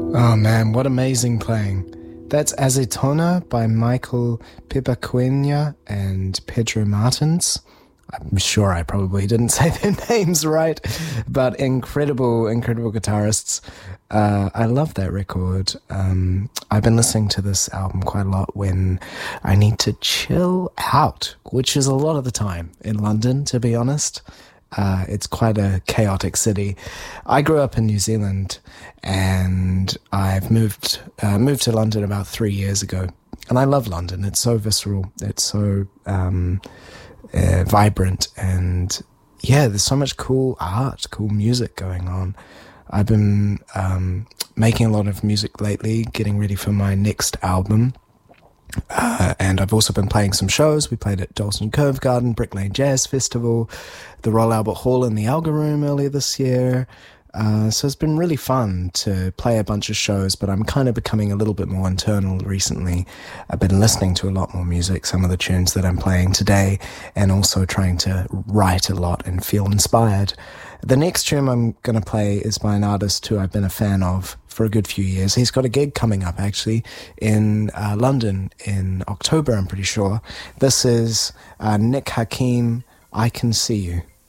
Oh man, what amazing playing. That's Azitona by Michael Pipaquena and Pedro Martins. I'm sure I probably didn't say their names right, but incredible, incredible guitarists. I love that record. I've been listening to this album quite a lot when I need to chill out, which is a lot of the time in London, to be honest. It's quite a chaotic city. I grew up in New Zealand, and I've moved to London about 3 years ago. And I love London. It's so visceral. It's so vibrant, and yeah, there's so much cool art, cool music going on. I've been making a lot of music lately, getting ready for my next album. And I've also been playing some shows. We played at Dalston Cove Garden, Brick Lane Jazz Festival, the Royal Albert Hall in the Alga Room earlier this year. So it's been really fun to play a bunch of shows, but I'm kind of becoming a little bit more internal recently. I've been listening to a lot more music, some of the tunes that I'm playing today, and also trying to write a lot and feel inspired. The next tune I'm going to play is by an artist who I've been a fan of for a good few years. He's got a gig coming up, actually, in London in October, I'm pretty sure. This is Nick Hakim, I Can See You.